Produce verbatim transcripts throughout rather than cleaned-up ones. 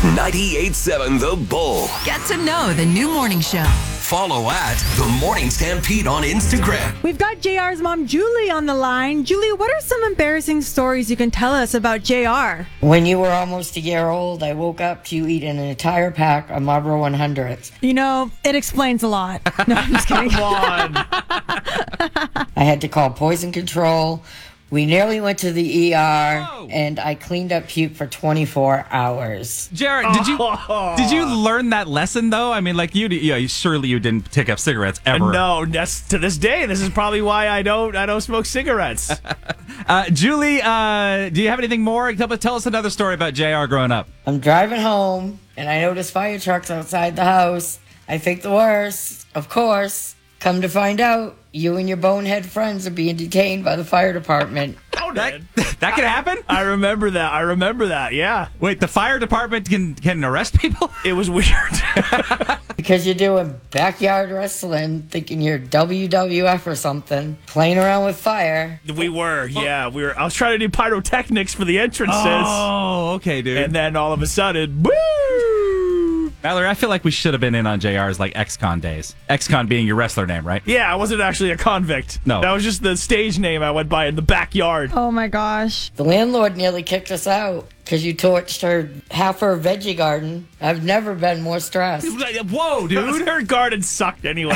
ninety-eight point seven The Bull. Get to know the new morning show. Follow at The Morning Stampede on Instagram. We've got J R's mom, Julie, on the line. Julie, what are some embarrassing stories you can tell us about J R? When you were almost a year old, I woke up to you eating an entire pack of Marlboro one hundreds. You know, it explains a lot. No, I'm just kidding. Come on. I had to call poison control. We nearly went to the E R, Whoa. and I cleaned up puke for twenty-four hours. Jared, did you did you learn that lesson though? I mean, like you, yeah, you surely you didn't take up cigarettes ever. No, that's, to this day, this is probably why I don't I don't smoke cigarettes. Uh, Julie, uh, do you have anything more? Tell, tell us another story about J R growing up. I'm driving home, and I notice fire trucks outside the house. I think the worst, of course. Come to find out, you and your bonehead friends are being detained by the fire department. Oh, That man. that could happen. I remember that. I remember that. Yeah. Wait, the fire department can can arrest people? It was weird. Because you're doing backyard wrestling, thinking you're W W F or something, playing around with fire. We were. Yeah, we were. I was trying to do pyrotechnics for the entrances. Oh, okay, dude. And then all of a sudden, woo! Mallory, I feel like we should have been in on J R's like ex-con days. Ex-con being your wrestler name, right? Yeah, I wasn't actually a convict. No. That was just the stage name I went by in the backyard. Oh my gosh. The landlord nearly kicked us out because you torched her half her veggie garden. I've never been more stressed. Whoa, Dude, dude. her garden sucked anyway.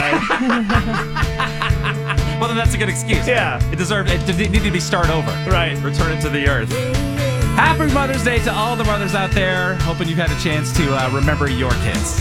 Well, then that's a good excuse. Yeah. It deserved. It did- needed to be start over. Right. Return it to the earth. Happy Mother's Day to all the mothers out there. Hoping you've had a chance to uh, remember your kids.